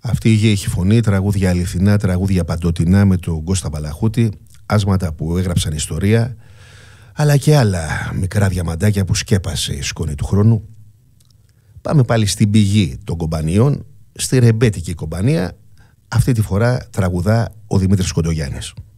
Αυτή η γη έχει φωνή, τραγούδια αληθινά, τραγούδια παντοτινά με τον Κώστα Μπαλαχούτη, άσματα που έγραψαν ιστορία, αλλά και άλλα μικρά διαμαντάκια που σκέπασε η σκόνη του χρόνου. Πάμε πάλι στην πηγή των κομπανιών, στη ρεμπέτικη κομπανία. Αυτή τη φορά τραγουδά ο Δημήτρης Κοντογιάννης.